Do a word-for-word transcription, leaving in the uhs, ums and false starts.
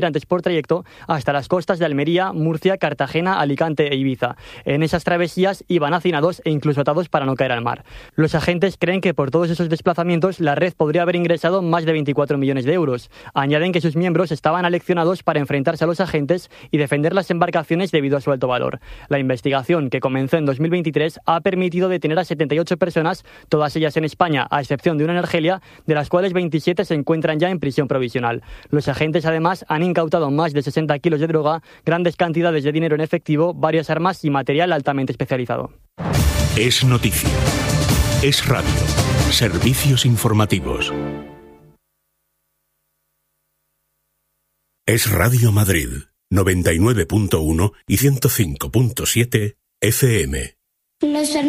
antes por trayecto hasta las costas de Almería, Murcia, Cartagena, Alicante e Ibiza. En esas travesías iban hacinados e incluso atados para no caer al mar. Los agentes creen que por todos esos desplazamientos la red podría haber ingresado más de veinticuatro millones de euros. Añaden que sus miembros estaban aleccionados para enfrentarse a los agentes y defender las embarcaciones debido a su alto valor. La investigación, que comenzó en dos mil veintitrés, ha permitido detener a setenta y ocho personas, todas ellas en España, a excepción de una en Argelia, de las cuales veintisiete se encuentran ya en prisión provisional. Los agentes además han incautado más de sesenta kilos de droga, grandes cantidades de dinero en efectivo, varias armas y material altamente especializado. Es noticia. Es radio. Servicios informativos. Es Radio Madrid, noventa y nueve punto uno y ciento cinco punto siete F M. Los